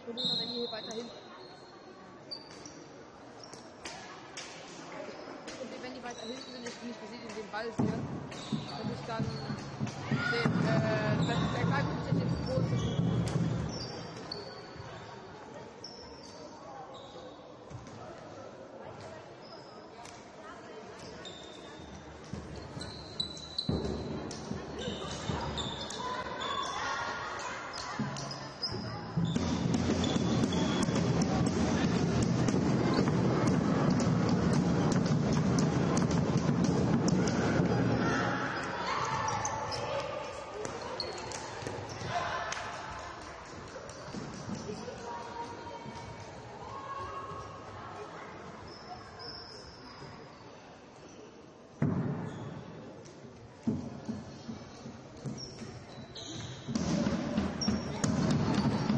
Problem, wenn ihr hier weiter hinten. Und wenn die weiter hinten sind, ich nicht, wir sehen den Ball hier, und ich dann